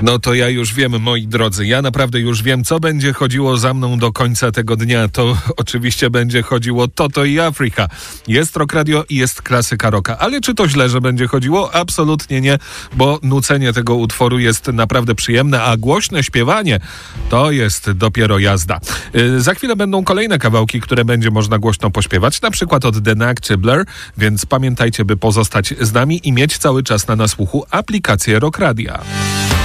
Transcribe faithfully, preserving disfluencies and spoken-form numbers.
No to ja już wiem, moi drodzy, ja naprawdę już wiem, co będzie chodziło za mną do końca tego dnia. To oczywiście będzie chodziło Toto i Afryka. Jest Rock Radio i jest klasyka rocka. Ale czy to źle, że będzie chodziło? Absolutnie nie, bo nucenie tego utworu jest naprawdę przyjemne, a głośne śpiewanie to jest dopiero jazda. Yy, za chwilę będą kolejne kawałki, które będzie można głośno pośpiewać, na przykład od The Knack czy Blur, więc pamiętajcie, by pozostać z nami i mieć cały czas na nasłuchu aplikację Rock Radia.